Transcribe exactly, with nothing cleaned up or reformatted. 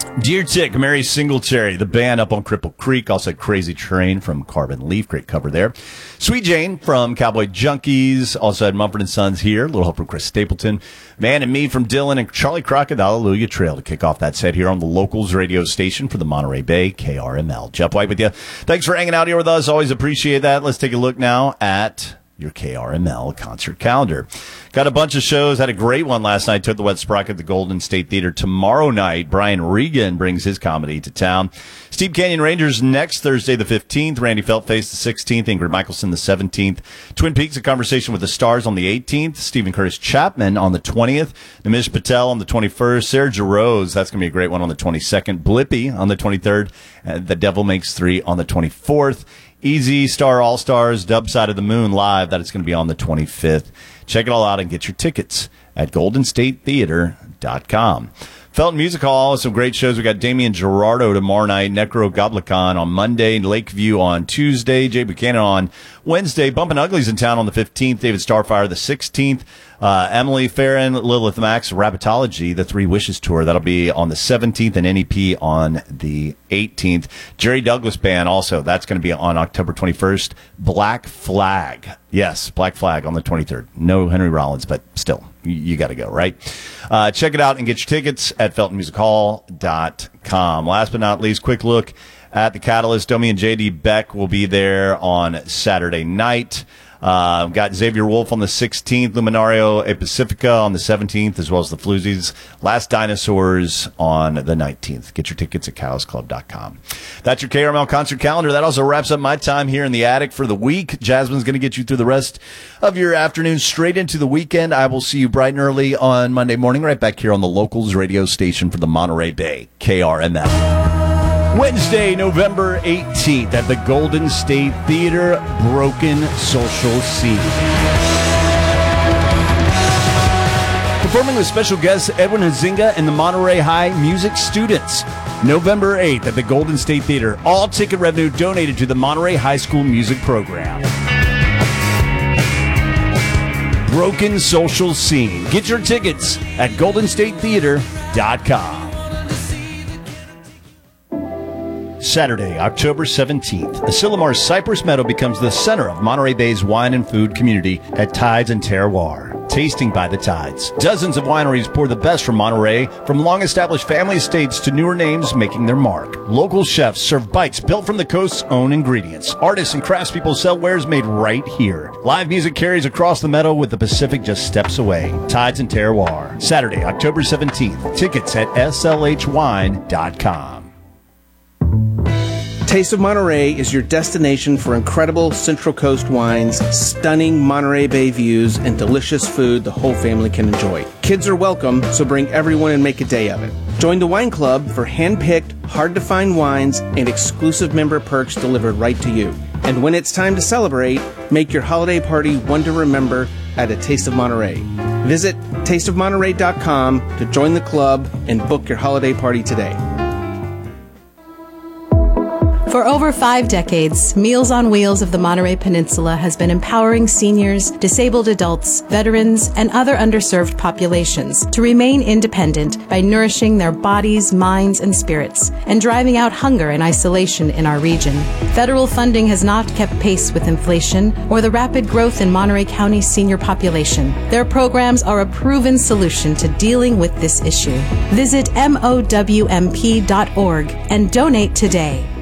Deer Tick, Mary Singletary, the band up on Cripple Creek. Also had Crazy Train from Carbon Leaf. Great cover there. Sweet Jane from Cowboy Junkies. Also had Mumford and Sons here. A little help from Chris Stapleton. Man and Me from Dylan and Charlie Crockett, the Hallelujah Trail to kick off that set here on the Locals radio station for the Monterey Bay, K R M L. Jeff White with you. Thanks for hanging out here with us. Always appreciate that. Let's take a look now at your K R M L concert calendar. Got a bunch of shows. Had a great one last night. Took the Wet Sprocket at the Golden State Theater. Tomorrow night, Brian Regan brings his comedy to town. Steep Canyon Rangers next Thursday the fifteenth. Randy Feltface the sixteenth. Ingrid Michaelson the seventeenth. Twin Peaks, A Conversation with the Stars on the eighteenth. Stephen Curtis Chapman on the twentieth. Nimish Patel on the twenty-first. Sarah Jarosz, that's going to be a great one on the twenty-second. Blippi on the twenty-third. And The Devil Makes Three on the twenty-fourth. Easy Star All-Stars, Dub Side of the Moon live. That is going to be on the twenty-fifth. Check it all out and get your tickets at golden state theater dot com. Felton Music Hall, some great shows. We got Damian Gerardo tomorrow night, Necro Goblicon on Monday, Lakeview on Tuesday, Jay Buchanan on Wednesday, Bumpin' Uglies in town on the fifteenth, David Starfire the sixteenth, uh, Emily Farron, Lilith Max, Rabbitology, the Three Wishes Tour. That'll be on the seventeenth, and N E P on the eighteenth. Jerry Douglas Band also, that's going to be on October twenty-first. Black Flag. Yes, Black Flag on the twenty-third. No Henry Rollins, but still, you, you got to go, right? Uh, check it out and get your tickets at felton music hall dot com. Last but not least, quick look at the Catalyst. Domi and J D Beck will be there on Saturday night. Uh, got Xavier Wolf on the sixteenth, Luminario A Pacifica on the seventeenth, as well as the Floozies. Last Dinosaurs on the nineteenth. Get your tickets at cows club dot com. That's your K R M L concert calendar. That also wraps up my time here in the attic for the week. Jasmine's going to get you through the rest of your afternoon straight into the weekend. I will see you bright and early on Monday morning right back here on the Locals radio station for the Monterey Bay, K R M L. Wednesday, November eighteenth at the Golden State Theater, Broken Social Scene. Performing with special guests Edwin Huizenga and the Monterey High Music Students. November eighth at the Golden State Theater. All ticket revenue donated to the Monterey High School Music Program. Broken Social Scene. Get your tickets at golden state theater dot com. Saturday, October seventeenth, Asilomar Cypress Meadow becomes the center of Monterey Bay's wine and food community at Tides and Terroir. Tasting by the Tides. Dozens of wineries pour the best from Monterey, from long-established family estates to newer names making their mark. Local chefs serve bites built from the coast's own ingredients. Artists and craftspeople sell wares made right here. Live music carries across the meadow with the Pacific just steps away. Tides and Terroir. Saturday, October seventeenth. Tickets at S L H wine dot com. Taste of Monterey is your destination for incredible Central Coast wines, stunning Monterey Bay views, and delicious food the whole family can enjoy. Kids are welcome, so bring everyone and make a day of it. Join the wine club for hand-picked, hard-to-find wines and exclusive member perks delivered right to you. And when it's time to celebrate, make your holiday party one to remember at A Taste of Monterey. Visit taste of monterey dot com to join the club and book your holiday party today. For over five decades, Meals on Wheels of the Monterey Peninsula has been empowering seniors, disabled adults, veterans, and other underserved populations to remain independent by nourishing their bodies, minds, and spirits, and driving out hunger and isolation in our region. Federal funding has not kept pace with inflation or the rapid growth in Monterey County's senior population. Their programs are a proven solution to dealing with this issue. Visit M O W M P dot org and donate today.